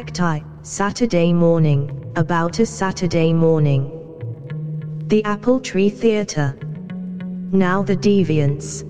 Cacti, Saturday Morning, About a Saturday Morning. The Apple Tree Theatre. Now the Deviants.